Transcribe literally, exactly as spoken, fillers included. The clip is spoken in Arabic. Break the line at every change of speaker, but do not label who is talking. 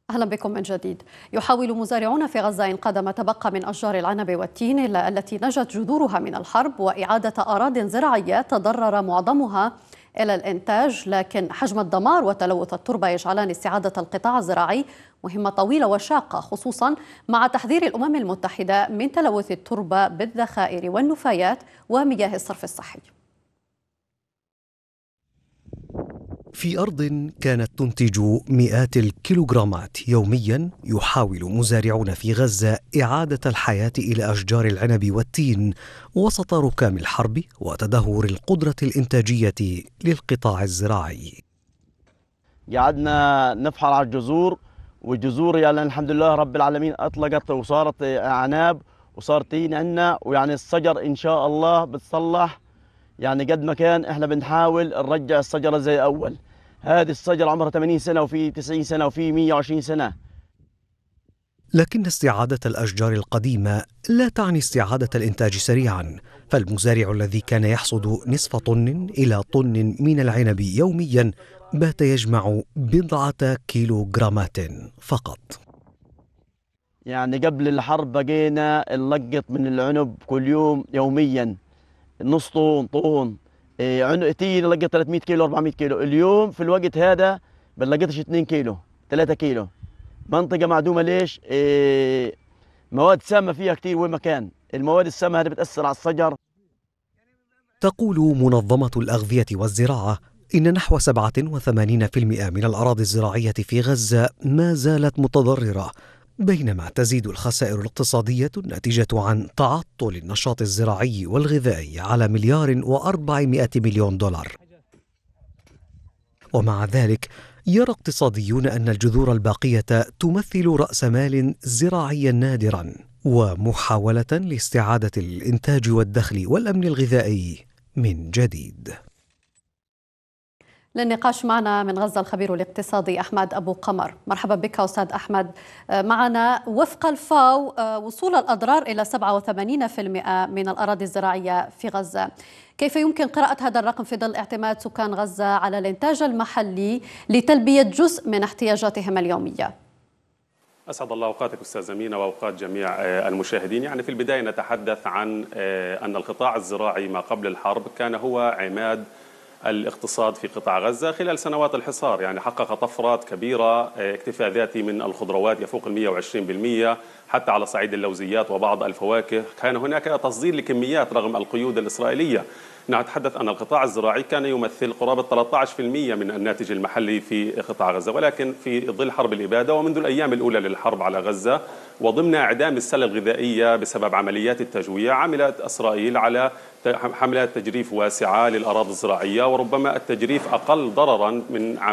أهلا بكم من جديد. يحاول مزارعون في غزة إنقاذ ما تبقى من أشجار العنب والتين التي نجت جذورها من الحرب وإعادة أراضٍ زراعية تضرر معظمها إلى الإنتاج، لكن حجم الدمار وتلوث التربة يجعلان استعادة القطاع الزراعي مهمة طويلة وشاقة، خصوصا مع تحذير الأمم المتحدة من تلوث التربة بالذخائر والنفايات ومياه الصرف الصحي.
في أرض كانت تنتج مئات الكيلوغرامات يوميا، يحاول مزارعون في غزة إعادة الحياة إلى أشجار العنب والتين وسط ركام الحرب وتدهور القدرة الإنتاجية للقطاع الزراعي.
قعدنا نفحر على الجذور، والجذور يعني الحمد لله رب العالمين أطلقت وصارت أعناب وصار تين عندنا، ويعني الشجر إن شاء الله بتصلح. يعني قد ما كان احنا بنحاول نرجع الشجرة زي أول. هذه الشجرة عمرها ثمانين سنة وفي تسعين سنة وفي مئة وعشرين سنة.
لكن استعادة الأشجار القديمة لا تعني استعادة الإنتاج سريعا، فالمزارع الذي كان يحصد نصف طن إلى طن من العنب يوميا بات يجمع بضعة كيلوغرامات فقط.
يعني قبل الحرب بقينا نلقط من العنب كل يوم يوميا نص طن طن إيه عنق تين نلقط ثلاثمئة كيلو أربعمئة كيلو. اليوم في الوقت هذا بنلقطش اثنين كيلو ثلاثة كيلو. منطقة معدومة ليش؟ إيه مواد سامة فيها كثير. وين ما كان المواد السامة هذه بتأثر على الشجر.
تقول منظمة الأغذية والزراعة إن نحو سبعة وثمانين بالمئة من الأراضي الزراعية في غزة ما زالت متضررة، بينما تزيد الخسائر الاقتصادية الناتجة عن تعطل النشاط الزراعي والغذائي على مليار وأربعمائة مليون دولار. ومع ذلك يرى اقتصاديون أن الجذور الباقية تمثل رأس مال زراعي نادرا ومحاولة لاستعادة الإنتاج والدخل والأمن الغذائي من جديد.
للنقاش معنا من غزة الخبير الاقتصادي أحمد أبو قمر. مرحبا بك أستاذ أحمد. معنا وفق الفاو وصول الأضرار إلى سبعة وثمانين بالمئة من الأراضي الزراعية في غزة. كيف يمكن قراءة هذا الرقم في ظل اعتماد سكان غزة على الإنتاج المحلي لتلبية جزء من احتياجاتهم اليومية؟
أسعد الله أوقاتك أستاذ أمينة وأوقات جميع المشاهدين. يعني في البداية نتحدث عن أن القطاع الزراعي ما قبل الحرب كان هو عماد الاقتصاد في قطاع غزة خلال سنوات الحصار. يعني حقق طفرات كبيرة، اكتفاء ذاتي من الخضروات يفوق المئة وعشرين بالمئة، حتى على صعيد اللوزيات وبعض الفواكه كان هناك تصدير لكميات رغم القيود الإسرائيلية. نتحدث أن القطاع الزراعي كان يمثل قرابة ثلاثة عشر بالمئة من الناتج المحلي في قطاع غزة، ولكن في ظل حرب الإبادة ومنذ الأيام الأولى للحرب على غزة وضمن إعدام السلة الغذائية بسبب عمليات التجويع، عملت إسرائيل على حملات تجريف واسعة للأراضي الزراعية، وربما التجريف أقل ضررا من